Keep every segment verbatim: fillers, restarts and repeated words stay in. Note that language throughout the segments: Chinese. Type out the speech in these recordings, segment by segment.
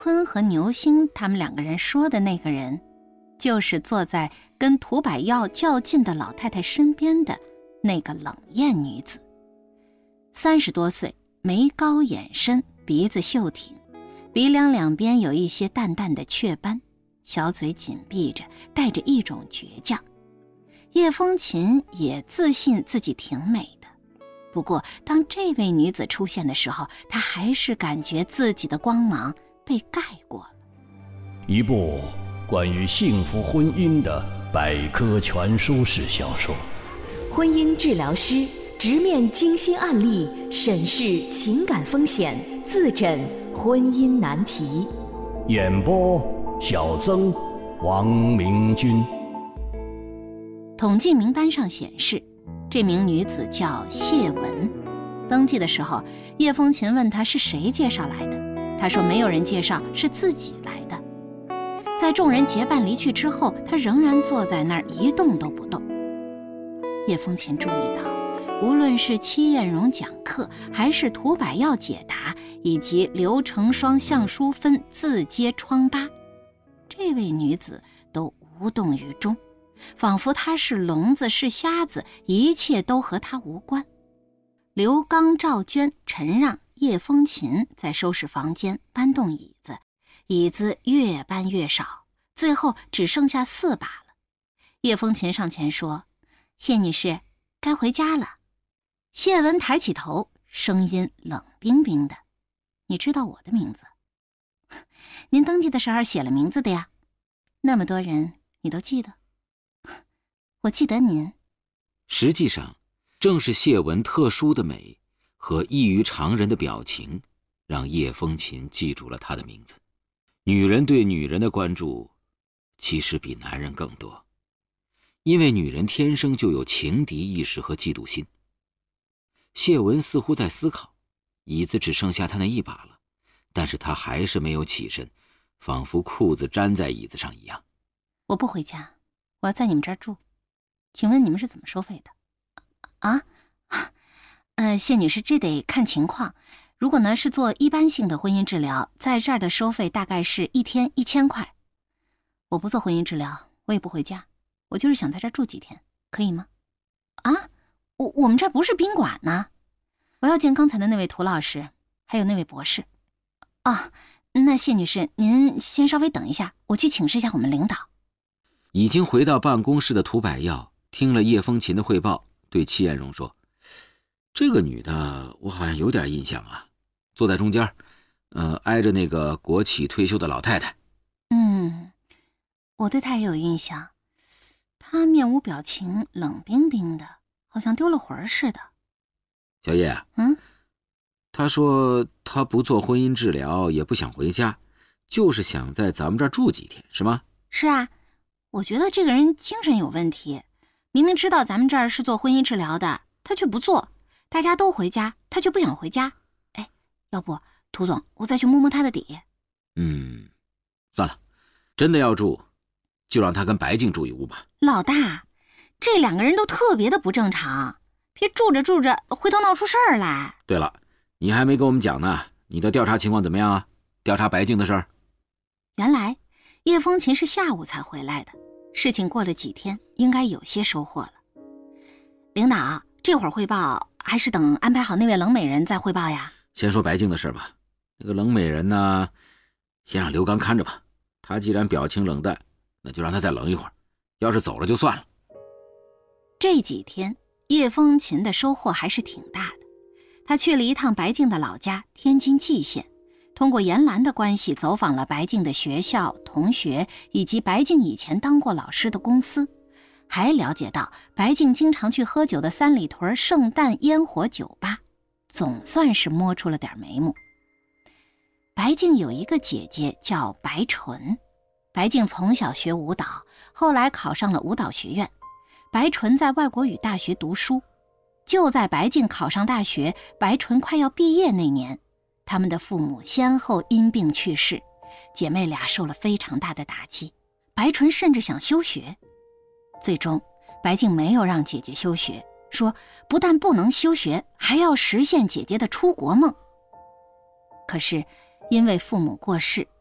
坤和牛星他们两个人说的那个人，就是坐在跟涂百耀较劲的老太太身边的那个冷艳女子。三十多岁，眉高眼深，鼻子秀挺，鼻梁两边有一些淡淡的雀斑，小嘴紧闭着，带着一种倔强。叶风琴也自信自己挺美的，不过当这位女子出现的时候，她还是感觉自己的光芒被盖过了。 一部关于幸福婚姻的百科全书式小说， 婚姻治疗师直面惊心案例，审视情感风险，自诊婚姻难题。 演播小曾、王明君。 统计名单上显示，这名女子叫谢文。登记的时候，叶风琴问她是谁介绍来的，她说没有人介绍，是自己来的。在众人结伴离去之后，她仍然坐在那儿一动都不动。叶风琴注意到，无论是戚艳荣讲课，还是涂百耀解答，以及刘成双向淑芬自揭疮疤，这位女子都无动于衷，仿佛她是聋子是瞎子，一切都和她无关。刘刚、赵娟、陈让、叶风琴在收拾房间，搬动椅子，椅子越搬越少，最后只剩下四把了。叶风琴上前说：“谢女士，该回家了。”谢文抬起头，声音冷冰冰的：“你知道我的名字？您登记的时候写了名字的呀，那么多人你都记得？”“我记得您。” 实际上正是谢文特殊的美和异于常人的表情，让叶风琴记住了她的名字。女人对女人的关注其实比男人更多，因为女人天生就有情敌意识和嫉妒心。谢文似乎在思考，椅子只剩下他那一把了，但是他还是没有起身，仿佛裤子粘在椅子上一样。 “我不回家，我要在你们这儿住，请问你们是怎么收费的？”“啊，呃，谢女士，这得看情况。如果呢是做一般性的婚姻治疗，在这儿的收费大概是一天一千块。我不做婚姻治疗，我也不回家，我就是想在这儿住几天，可以吗？”“啊，我我们这儿不是宾馆呢，我要见刚才的那位涂老师，还有那位博士。”“啊，那谢女士，您先稍微等一下，我去请示一下我们领导。” 已经回到办公室的涂百耀听了叶风琴的汇报，对戚艳荣说：“这个女的我好像有点印象啊，坐在中间，呃，挨着那个国企退休的老太太。”“ 嗯，我对她也有印象，她面无表情，冷冰冰的，好像丢了魂似的。”“ 小叶， 嗯， 她说她不做婚姻治疗，也不想回家，就是想在咱们这儿住几天，是吗？”“ 是啊，我觉得这个人精神有问题，明明知道咱们这儿是做婚姻治疗的，他却不做，大家都回家，他却不想回家。哎，要不涂总，我再去摸摸他的底。”“ 嗯，算了，真的要住，就让他跟白静住一屋吧。”“ 老大，这两个人都特别的不正常，别住着住着回头闹出事儿来。”“ 对了，你还没跟我们讲呢，你的调查情况怎么样啊？调查白静的事儿。” 原来叶风琴是下午才回来的，事情过了几天，应该有些收获了。“领导，这会儿汇报还是等安排好那位冷美人再汇报呀？”“ 先说白静的事吧，那个冷美人呢，先让刘刚看着吧，他既然表情冷淡，那就让他再冷一会儿，要是走了就算了。” 这几天叶风琴的收获还是挺大的，他去了一趟白静的老家天津蓟县，通过严兰的关系走访了白静的学校、同学，以及白静以前当过老师的公司，还了解到白静经常去喝酒的三里屯圣诞烟火酒吧，总算是摸出了点眉目。白静有一个姐姐叫白纯，白静从小学舞蹈，后来考上了舞蹈学院。白纯在外国语大学读书，就在白静考上大学，白纯快要毕业那年，他们的父母先后因病去世，姐妹俩受了非常大的打击，白纯甚至想休学。最终白静没有让姐姐休学，说不但不能休学，还要实现姐姐的出国梦。可是因为父母过世，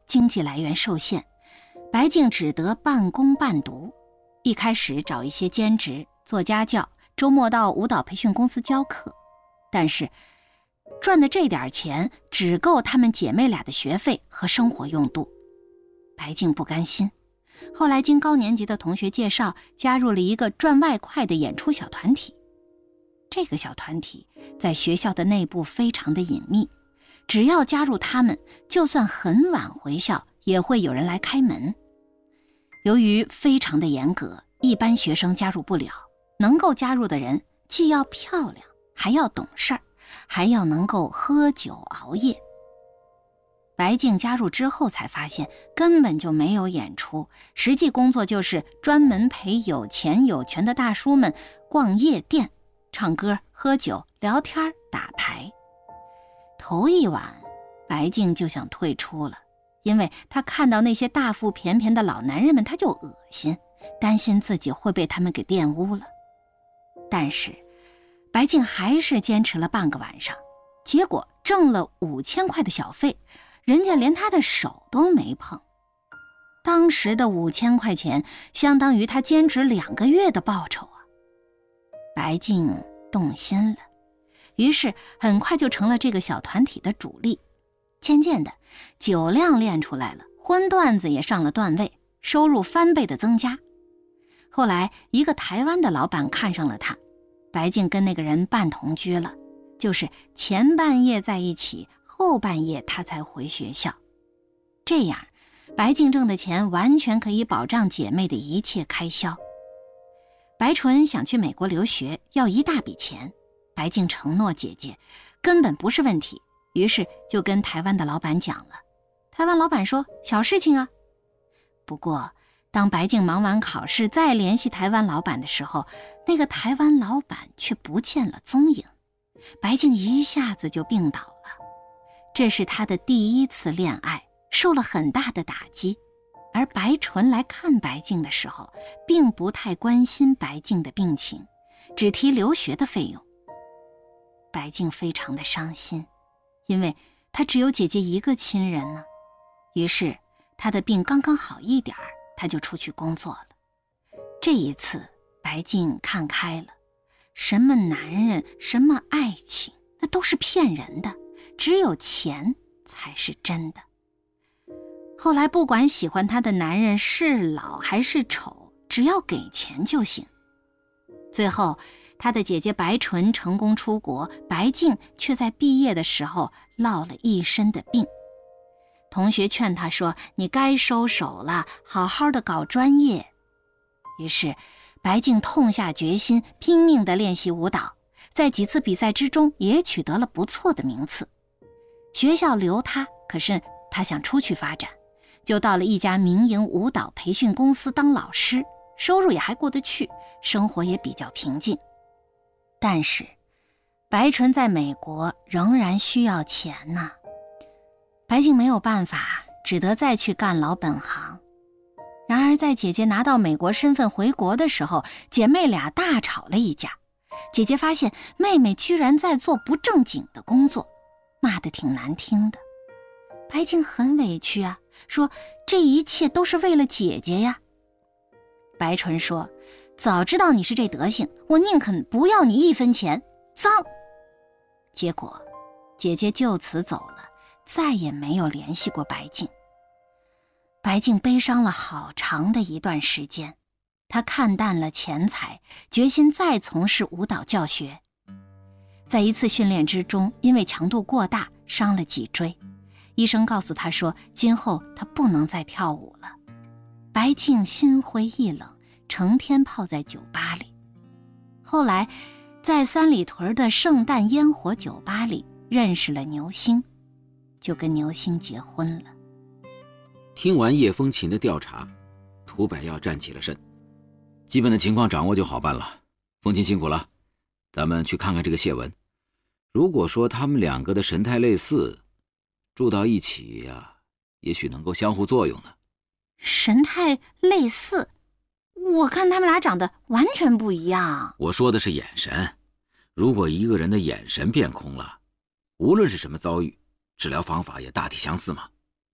经济来源受限，白净只得半工半读。一开始找一些兼职，做家教，周末到舞蹈培训公司教课，但是赚的这点钱只够她们姐妹俩的学费和生活用度。白净不甘心，后来经高年级的同学介绍，加入了一个赚外快的演出小团体。这个小团体在学校的内部非常的隐秘，只要加入他们，就算很晚回校，也会有人来开门。由于非常的严格，一般学生加入不了，能够加入的人既要漂亮，还要懂事儿，还要能够喝酒熬夜。白净加入之后才发现根本就没有演出，实际工作就是专门陪有钱有权的大叔们逛夜店，唱歌、喝酒、聊天、打牌。头一晚，白净就想退出了，因为她看到那些大腹便便的老男人们，她就恶心，担心自己会被他们给玷污了。但是白净还是坚持了半个晚上，结果挣了五千块的小费，人家连她的手都没碰。当时的五千块钱相当于她兼职两个月的报酬啊！白净动心了，于是很快就成了这个小团体的主力。渐渐的，酒量练出来了，荤段子也上了段位，收入翻倍的增加。后来一个台湾的老板看上了他，白净跟那个人半同居了，就是前半夜在一起，后半夜他才回学校。这样白净挣的钱完全可以保障姐妹的一切开销。白纯想去美国留学，要一大笔钱，白净承诺姐姐根本不是问题，于是就跟台湾的老板讲了。台湾老板说小事情啊。不过当白净忙完考试再联系台湾老板的时候，那个台湾老板却不见了踪影，白净一下子就病倒了。这是她的第一次恋爱，受了很大的打击。而白纯来看白净的时候，并不太关心白净的病情，只提留学的费用。白净非常的伤心，因为她只有姐姐一个亲人呢。于是她的病刚刚好一点儿，她就出去工作了。这一次白净看开了，什么男人，什么爱情，那都是骗人的，只有钱才是真的。后来不管喜欢她的男人是老还是丑，只要给钱就行。最后她的姐姐白纯成功出国，白净却在毕业的时候落了一身的病。同学劝她说，你该收手了，好好的搞专业。于是白净痛下决心，拼命地练习舞蹈，在几次比赛之中也取得了不错的名次。学校留她，可是她想出去发展，就到了一家民营舞蹈培训公司当老师，收入也还过得去，生活也比较平静。但是白纯在美国仍然需要钱呐、啊，白净没有办法，只得再去干老本行。然而在姐姐拿到美国身份回国的时候，姐妹俩大吵了一架。姐姐发现妹妹居然在做不正经的工作，骂得挺难听的。白净很委屈啊，说这一切都是为了姐姐呀。白纯说，早知道你是这德行，我宁肯不要你一分钱，脏。结果姐姐就此走了，再也没有联系过白净。白净悲伤了好长的一段时间，她看淡了钱财，决心再从事舞蹈教学。在一次训练之中，因为强度过大，伤了脊椎。医生告诉她说，今后她不能再跳舞了。白净心灰意冷，成天泡在酒吧里。后来在三里屯的圣诞烟火酒吧里认识了牛星，就跟牛星结婚了。 听完叶风琴的调查，涂百耀站起了身，基本的情况掌握就好办了。风琴辛苦了，咱们去看看这个谢文。如果说他们两个的神态类似，住到一起呀、啊，也许能够相互作用呢。 神态类似？我看他们俩长得完全不一样。 我说的是眼神，如果一个人的眼神变空了，无论是什么遭遇，治疗方法也大体相似嘛。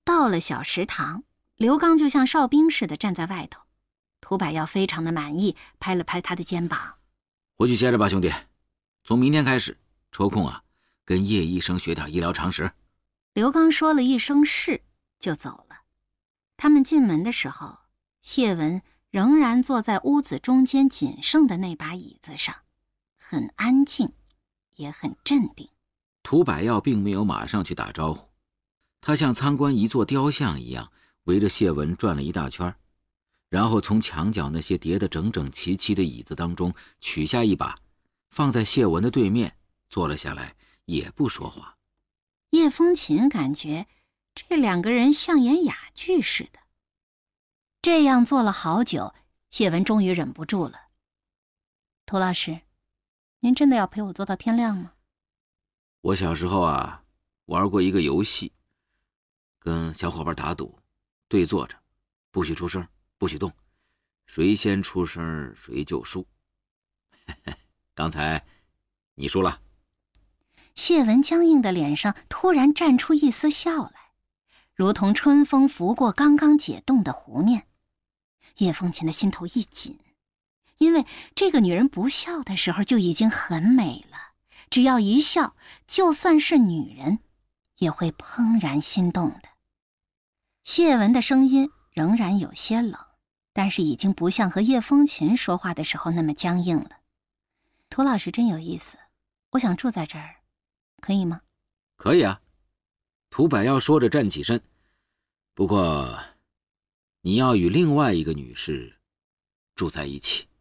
到了小食堂，刘刚就像哨兵似的站在外头。涂百耀非常的满意，拍了拍他的肩膀：“ 回去歇着吧，兄弟。从明天开始，抽空啊，跟叶医生学点医疗常识。” 刘刚说了一声是，就走了。他们进门的时候，谢文仍然坐在屋子中间仅剩的那把椅子上，很安静，也很镇定。 涂百耀并没有马上去打招呼，他像参观一座雕像一样，围着谢文转了一大圈，然后从墙角那些叠得整整齐齐的椅子当中取下一把，放在谢文的对面，坐了下来，也不说话。 叶风琴感觉这两个人像演哑剧似的。这样坐了好久，谢文终于忍不住了：“涂老师，您真的要陪我坐到天亮吗？”“ 我小时候啊，玩过一个游戏，跟小伙伴打赌，对坐着，不许出声，不许动，谁先出声谁就输。刚才你输了。” 谢文僵硬的脸上突然绽出一丝笑来，如同春风拂过刚刚解冻的湖面。叶风琴的心头一紧，因为这个女人不笑的时候就已经很美了，只要一笑，就算是女人也会怦然心动的。谢文的声音仍然有些冷，但是已经不像和叶风琴说话的时候那么僵硬了。“涂老师真有意思，我想住在这儿，可以吗？”“ 可以啊。”涂百耀说着站起身，“不过你要与另外一个女士住在一起。”